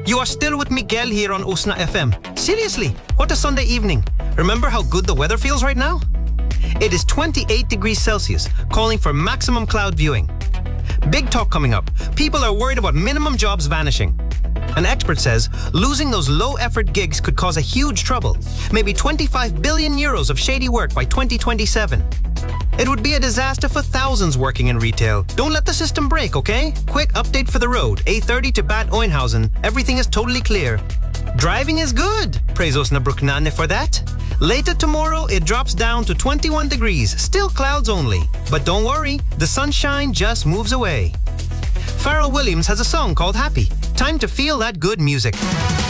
You are still with Miguel here on Usna FM. Seriously, what a Sunday evening. Remember how good the weather feels right now? It is 28 degrees Celsius, calling for maximum cloud viewing. Big talk coming up. People are worried about minimum jobs vanishing. An expert says losing those low-effort gigs could cause a huge trouble. Maybe 25 billion euros of shady work by 2027. It would be a disaster for thousands working in retail. Don't let the system break, okay? Quick update for the road. A30 to Bad Oeynhausen. Everything is totally clear. Driving is good. Praise Osnabrück for that. Later tomorrow, it drops down to 21 degrees. Still clouds only. But don't worry, the sunshine just moves away. Pharrell Williams has a song called Happy. Time to feel that good music.